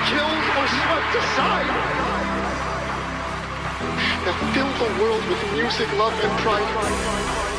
killed or swept aside, that fill the world with music, love, and pride.